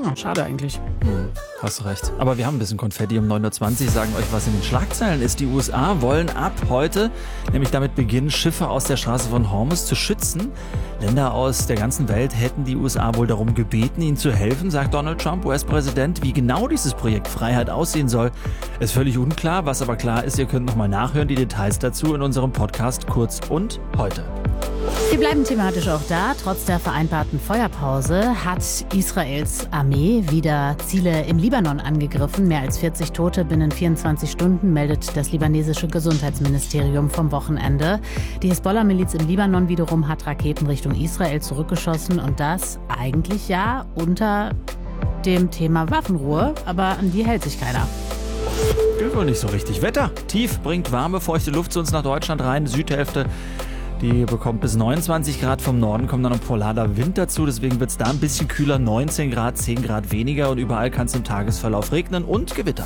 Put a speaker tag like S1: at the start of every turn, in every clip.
S1: Ja, schade eigentlich.
S2: Hast du recht. Aber wir haben ein bisschen Konfetti um 9.20 Uhr, sagen euch, was in den Schlagzeilen ist. Die USA wollen ab heute nämlich damit beginnen, Schiffe aus der Straße von Hormuz zu schützen. Länder aus der ganzen Welt hätten die USA wohl darum gebeten, ihnen zu helfen, sagt Donald Trump, US-Präsident. Wie genau dieses Projekt Freiheit aussehen soll, ist völlig unklar. Was aber klar ist, ihr könnt nochmal nachhören, die Details dazu in unserem Podcast Kurz und Heute.
S1: Wir bleiben thematisch auch da. Trotz der vereinbarten Feuerpause hat Israels Armee wieder Ziele im Libanon angegriffen. Mehr als 40 Tote binnen 24 Stunden, meldet das libanesische Gesundheitsministerium vom Wochenende. Die Hisbollah-Miliz im Libanon wiederum hat Raketen Richtung Israel zurückgeschossen und das eigentlich ja unter dem Thema Waffenruhe, aber an die hält sich keiner.
S2: Gilt wohl nicht so richtig. Wetter. Tief bringt warme, feuchte Luft zu uns nach Deutschland rein. Südhälfte, die bekommt bis 29 Grad. Vom Norden kommt dann noch polarer Wind dazu. Deswegen wird es da ein bisschen kühler. 19 Grad, 10 Grad weniger. Und überall kann es im Tagesverlauf regnen und gewittern.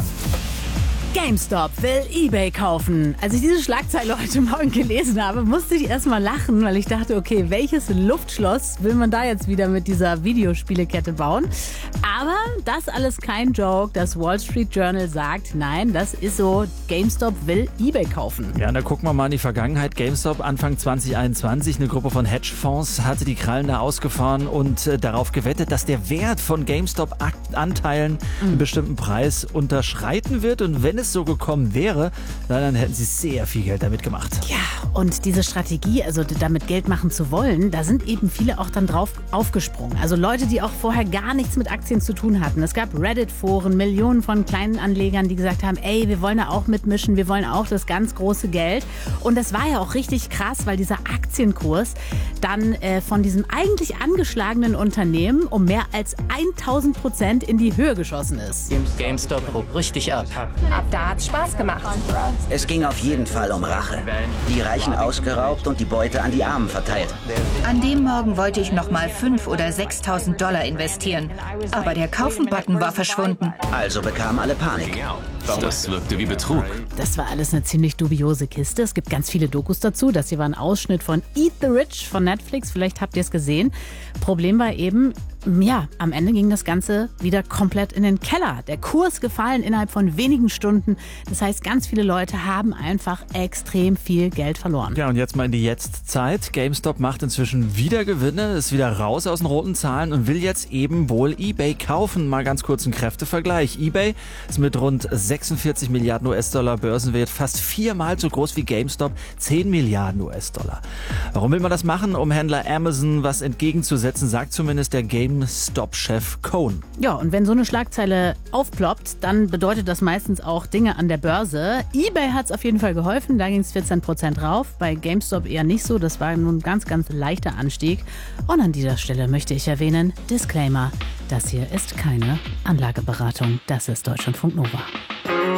S1: GameStop will eBay kaufen. Als ich diese Schlagzeile heute Morgen gelesen habe, musste ich erstmal lachen, weil ich dachte, okay, welches Luftschloss will man da jetzt wieder mit dieser Videospielekette bauen? Aber das alles kein Joke. Das Wall Street Journal sagt, nein, das ist so, GameStop will eBay kaufen.
S2: Ja, und da gucken wir mal in die Vergangenheit. GameStop Anfang 2021, eine Gruppe von Hedgefonds hatte die Krallen da ausgefahren und darauf gewettet, dass der Wert von GameStop-Anteilen einen bestimmten Preis unterschreiten wird. Und wenn es so gekommen wäre, dann hätten sie sehr viel Geld damit gemacht.
S1: Ja, und diese Strategie, also damit Geld machen zu wollen, da sind eben viele auch dann drauf aufgesprungen. Also Leute, die auch vorher gar nichts mit Aktien zu tun hatten. Es gab Reddit-Foren, Millionen von kleinen Anlegern, die gesagt haben, ey, wir wollen da auch mitmischen, wir wollen auch das ganz große Geld. Und das war ja auch richtig krass, weil dieser Aktienkurs dann von diesem eigentlich angeschlagenen Unternehmen um mehr als 1000% in die Höhe geschossen ist.
S3: GameStop hob richtig ab.
S4: Da hat's Spaß gemacht.
S5: Es ging auf jeden Fall um Rache. Die Reichen ausgeraubt und die Beute an die Armen verteilt.
S4: An dem Morgen wollte ich noch mal 5.000 oder 6.000 Dollar investieren. Aber der Kaufen-Button war verschwunden.
S5: Also bekamen alle Panik.
S3: Das wirkte wie Betrug.
S1: Das war alles eine ziemlich dubiose Kiste. Es gibt ganz viele Dokus dazu. Das hier war ein Ausschnitt von Eat the Rich von Netflix. Vielleicht habt ihr es gesehen. Problem war eben, ja, am Ende ging das Ganze wieder komplett in den Keller. Der Kurs gefallen innerhalb von wenigen Stunden. Das heißt, ganz viele Leute haben einfach extrem viel Geld verloren.
S2: Ja, und jetzt mal in die Jetztzeit. GameStop macht inzwischen wieder Gewinne, ist wieder raus aus den roten Zahlen und will jetzt eben wohl eBay kaufen. Mal ganz kurz einen Kräftevergleich. eBay ist mit rund 46 Milliarden US-Dollar Börsenwert fast 4-mal so groß wie GameStop, 10 Milliarden US-Dollar. Warum will man das machen? Um Händler Amazon was entgegenzusetzen, sagt zumindest der GameStop-Chef Cohn.
S1: Ja, und wenn so eine Schlagzeile aufploppt, dann bedeutet das meistens auch Dinge an der Börse. eBay hat es auf jeden Fall geholfen, da ging es 14% rauf. Bei GameStop eher nicht so, das war nun ein ganz, ganz leichter Anstieg. Und an dieser Stelle möchte ich erwähnen, Disclaimer, das hier ist keine Anlageberatung, das ist Deutschlandfunk Nova.